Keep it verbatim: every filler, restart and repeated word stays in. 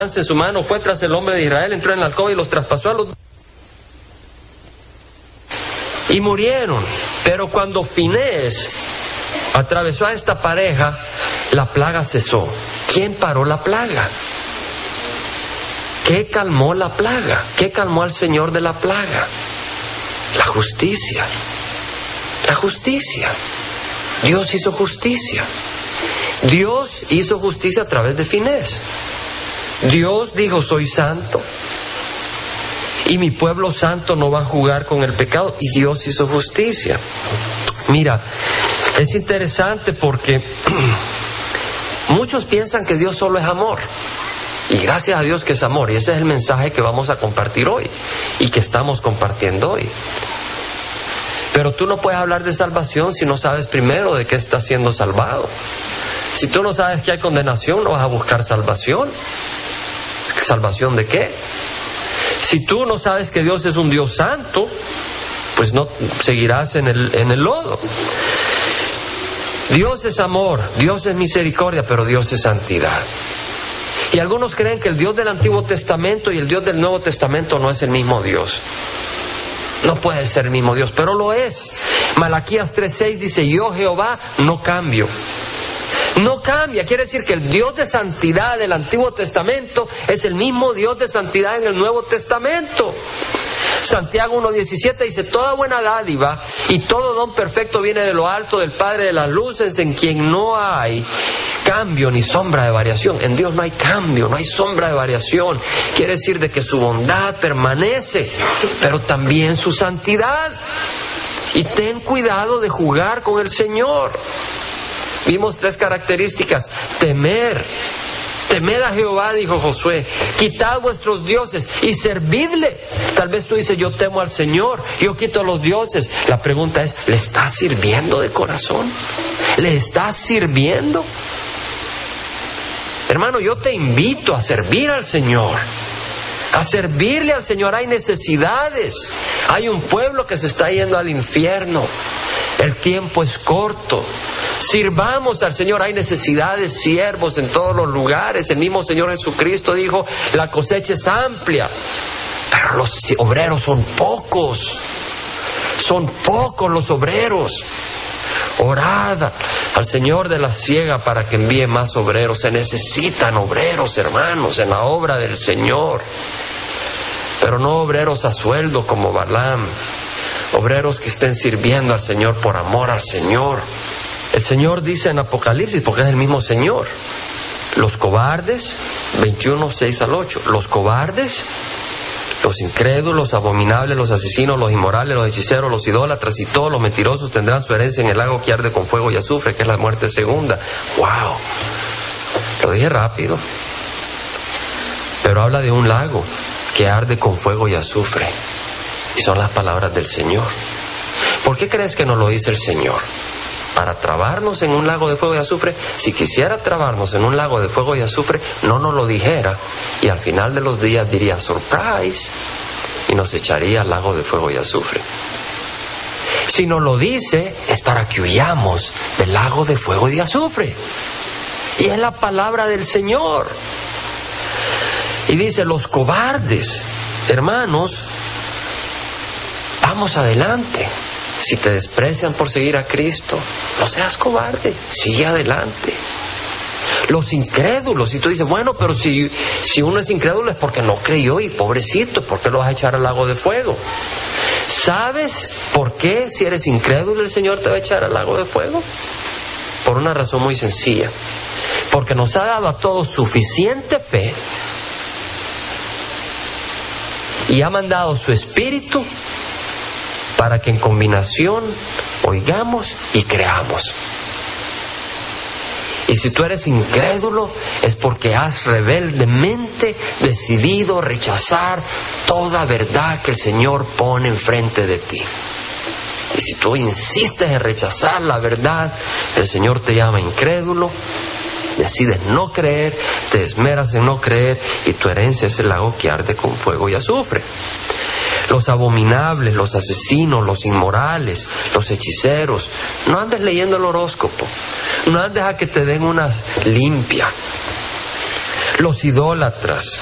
en su mano, fue tras el hombre de Israel, entró en la alcoba y los traspasó a los... y murieron. Pero cuando Finés atravesó a esta pareja, la plaga cesó. ¿Quién paró la plaga? ¿Qué calmó la plaga? ¿Qué calmó al Señor de la plaga? La justicia. La justicia. Dios hizo justicia. Dios hizo justicia a través de Finés. Dios dijo, soy santo y mi pueblo santo no va a jugar con el pecado, y Dios hizo justicia. Mira, es interesante porque muchos piensan que Dios solo es amor, y gracias a Dios que es amor, y ese es el mensaje que vamos a compartir hoy y que estamos compartiendo hoy. Pero tú no puedes hablar de salvación si no sabes primero de qué estás siendo salvado. Si tú no sabes que hay condenación, no vas a buscar salvación. ¿Salvación de qué? Si tú no sabes que Dios es un Dios santo, pues no seguirás en el, en el lodo. Dios es amor, Dios es misericordia, pero Dios es santidad. Y algunos creen que el Dios del Antiguo Testamento y el Dios del Nuevo Testamento no es el mismo Dios. No puede ser el mismo Dios, pero lo es. Malaquías tres seis dice, yo Jehová no cambio. No cambia, quiere decir que el Dios de santidad del Antiguo Testamento es el mismo Dios de santidad en el Nuevo Testamento. Santiago uno diecisiete dice, toda buena dádiva y todo don perfecto viene de lo alto del Padre de las luces, en quien no hay cambio ni sombra de variación. En Dios no hay cambio, no hay sombra de variación. Quiere decir de que su bondad permanece, pero también su santidad. Y ten cuidado de jugar con el Señor. Vimos tres características. Temer. Temed a Jehová, dijo Josué. Quitad vuestros dioses y servidle. Tal vez tú dices, yo temo al Señor, yo quito los dioses. La pregunta es, ¿le estás sirviendo de corazón? ¿Le estás sirviendo? Hermano, yo te invito a servir al Señor. A servirle al Señor. Hay necesidades. Hay un pueblo que se está yendo al infierno. El tiempo es corto. Sirvamos al Señor. Hay necesidades, siervos en todos los lugares. El mismo Señor Jesucristo dijo, la cosecha es amplia, pero los obreros son pocos. Son pocos los obreros. Orad al Señor de la siega para que envíe más obreros. Se necesitan obreros, hermanos, en la obra del Señor. Pero no obreros a sueldo como Balaam. Obreros que estén sirviendo al Señor por amor al Señor. El Señor dice en Apocalipsis, porque es el mismo Señor, los cobardes, veintiuno, seis al ocho, los cobardes, los incrédulos, los abominables, los asesinos, los inmorales, los hechiceros, los idólatras y todos los mentirosos tendrán su herencia en el lago que arde con fuego y azufre, que es la muerte segunda. ¡Wow! Lo dije rápido. Pero habla de un lago que arde con fuego y azufre. Y son las palabras del Señor. ¿Por qué crees que nos lo dice el Señor? Para trabarnos en un lago de fuego y azufre. Si quisiera trabarnos en un lago de fuego y azufre, no nos lo dijera, y al final de los días diría surprise, y nos echaría al lago de fuego y azufre. Si nos lo dice, es para que huyamos del lago de fuego y de azufre, y es la palabra del Señor. Y dice, los cobardes, hermanos, vamos adelante. Si te desprecian por seguir a Cristo, no seas cobarde, sigue adelante. Los incrédulos, y tú dices, bueno, pero si, si uno es incrédulo es porque no creyó, y pobrecito, ¿por qué lo vas a echar al lago de fuego? ¿Sabes por qué si eres incrédulo el Señor te va a echar al lago de fuego? Por una razón muy sencilla. Porque nos ha dado a todos suficiente fe y ha mandado su Espíritu para que en combinación oigamos y creamos. Y si tú eres incrédulo, es porque has rebeldemente decidido rechazar toda verdad que el Señor pone enfrente de ti. Y si tú insistes en rechazar la verdad, el Señor te llama incrédulo, decides no creer, te esmeras en no creer, y tu herencia es el lago que arde con fuego y azufre. Los abominables, los asesinos, los inmorales, los hechiceros. No andes leyendo el horóscopo. No andes a que te den una limpia. los idólatras,